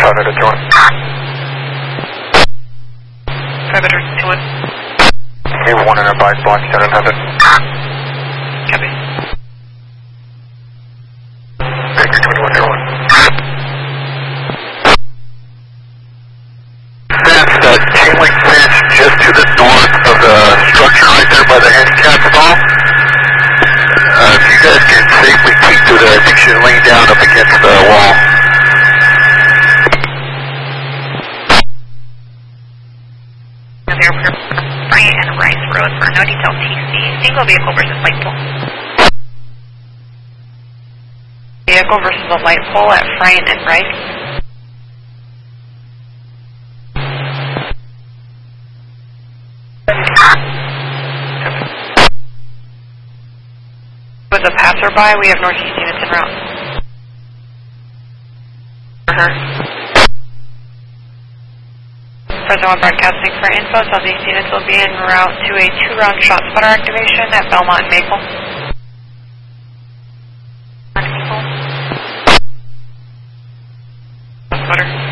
500 to 21. 500 to 1. Okay, 1 and a bike block 700. Copy. Victor 2101. Fence, chain link fence just to the north of the structure right there by the handicap stall. If you guys can safely keep through there, I think she's laying down up against the wall. Bryant and Rice Road for no detail TC. Single vehicle versus light pole. Vehicle versus a light pole at Bryant and Rice. With a passerby, we have northeast units en route. Present 1 broadcasting for info. Southeast units will be en route to a 2-round shot spotter activation at Belmont and Maple. Spotter.